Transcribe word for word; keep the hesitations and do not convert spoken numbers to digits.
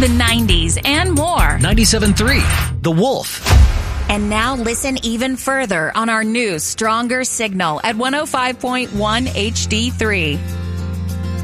the nineties, and more. ninety-seven point three, The Wolf. And now listen even further on our new, stronger signal at one oh five point one H D three.